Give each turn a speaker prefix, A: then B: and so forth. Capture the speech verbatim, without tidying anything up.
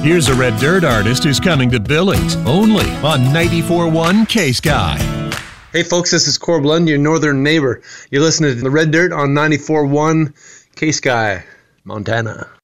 A: Here's a Red Dirt artist who's coming to Billings, only on ninety-four point one K-Sky.
B: Hey folks, this is Corb Lund, your northern neighbor. You're listening to the Red Dirt on ninety-four point one K-Sky, Montana.